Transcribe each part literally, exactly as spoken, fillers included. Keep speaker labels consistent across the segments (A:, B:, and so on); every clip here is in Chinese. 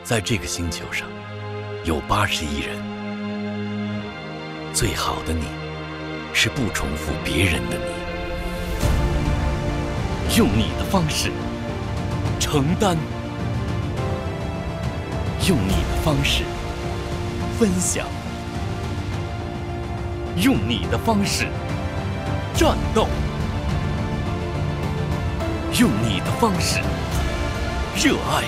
A: 在这个星球上，有八十亿人。最好的你，是不重复别人的你。用你的方式承担，用你的方式分享，用你的方式战斗，用你的方式热爱，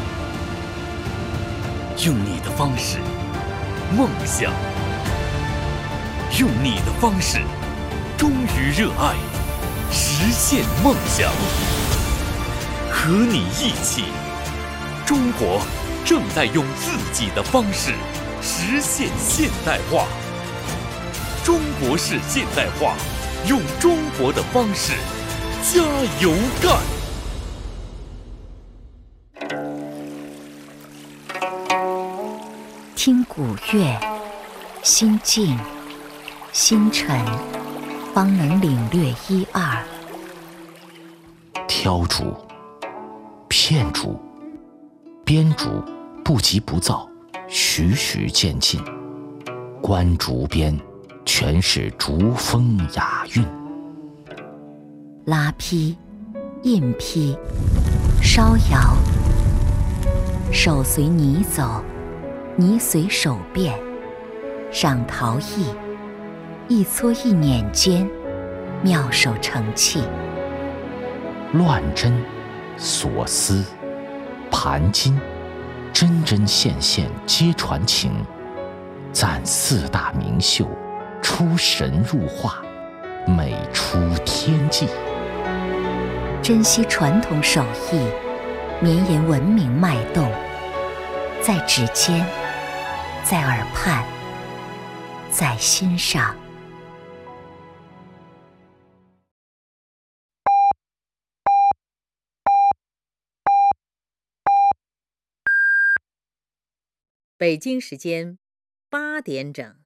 A: 用你的方式梦想，用你的方式忠于热爱，实现梦想。和你一起，中国正在用自己的方式实现现代化。中国式现代化，用中国的方式加油干！
B: 听古乐，心静心沉，方能领略一二。
C: 挑竹、片竹、编竹不急不躁，徐徐渐进。观竹边，全是竹风雅韵。
B: 拉坯、印坯、烧窑，手随泥走，泥随手变。赏陶艺，一撮一捻间，妙手成器。
C: 乱针、锁丝、盘金，针针线线皆传情。赞四大名秀，出神入化，美出天际。
B: 珍惜传统手艺，绵延文明脉动，在指尖，在耳畔，在心上。
D: 北京时间八点整。